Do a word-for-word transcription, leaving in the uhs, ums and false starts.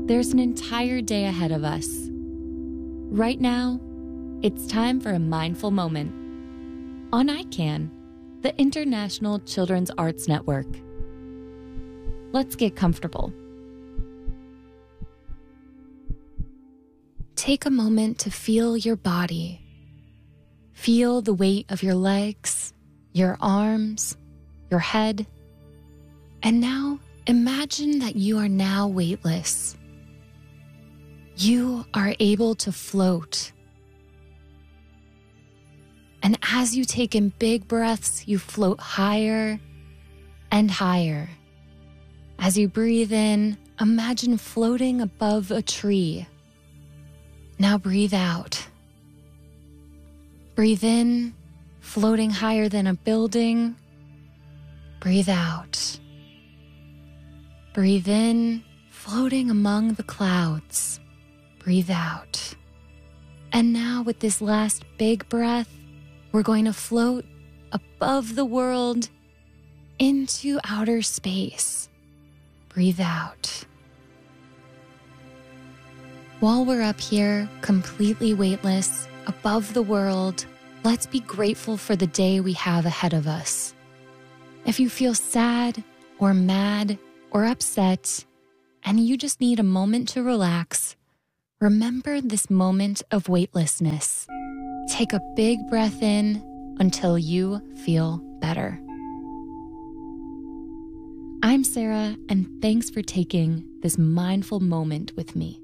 there's an entire day ahead of us. Right now, it's time for a mindful moment on I CAN, the International Children's Arts Network. Let's get comfortable. Take a moment to feel your body. Feel the weight of your legs, your arms, your head. And now imagine that you are now weightless. You are able to float. And as you take in big breaths, you float higher and higher. As you breathe in, imagine floating above a tree. Now breathe out. Breathe in, floating higher than a building. Breathe out. Breathe in, floating among the clouds. Breathe out. And now with this last big breath, we're going to float above the world into outer space. Breathe out. While we're up here, completely weightless, above the world, let's be grateful for the day we have ahead of us. If you feel sad or mad or upset, and you just need a moment to relax, remember this moment of weightlessness. Take a big breath in until you feel better. I'm Sarah, and thanks for taking this mindful moment with me.